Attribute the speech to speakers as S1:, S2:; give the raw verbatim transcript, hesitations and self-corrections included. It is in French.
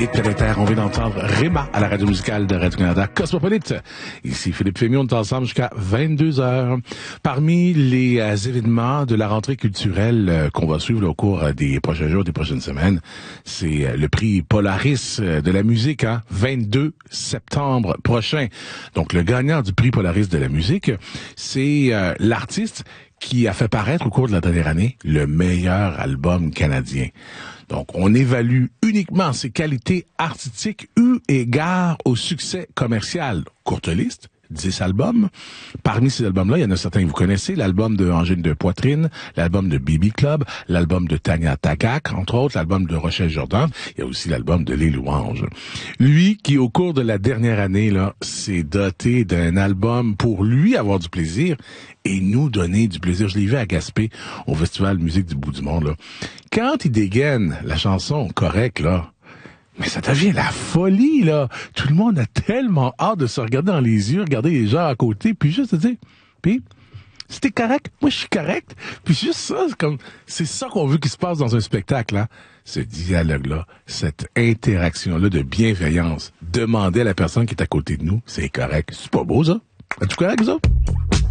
S1: Planète Planétaire, on vient d'entendre Réma à la radio musicale de Radio-Canada Cosmopolite. Ici Philippe Fémion, on est ensemble jusqu'à vingt-deux heures. Parmi les euh, événements de la rentrée culturelle euh, qu'on va suivre là, au cours euh, des prochains jours, des prochaines semaines, c'est euh, le prix Polaris euh, de la musique, hein, vingt-deux septembre prochain. Donc le gagnant du prix Polaris de la musique, c'est euh, l'artiste qui a fait paraître au cours de la dernière année le meilleur album canadien. Donc, on évalue uniquement ses qualités artistiques eu égard au succès commercial. Courte liste, dix albums. Parmi ces albums-là, il y en a certains que vous connaissez. L'album de Angine de Poitrine, l'album de B B Club, l'album de Tanya Tagaq, entre autres, l'album de Rochelle Jordan. Il y a aussi l'album de Les Louanges. Lui, qui au cours de la dernière année, là, s'est doté d'un album pour lui avoir du plaisir et nous donner du plaisir. Je l'ai vu à Gaspé, au Festival Musique du Bout du Monde, là. Quand il dégaine la chanson correcte, là, mais ça devient la folie, là. Tout le monde a tellement hâte de se regarder dans les yeux, regarder les gens à côté, puis juste se dire, puis, si t'es correct, moi je suis correct. Puis juste ça, c'est comme, c'est ça qu'on veut qu'il se passe dans un spectacle, hein. Ce dialogue-là, cette interaction-là de bienveillance. Demander à la personne qui est à côté de nous, c'est correct. C'est pas beau, ça? Es-tu correct, ça?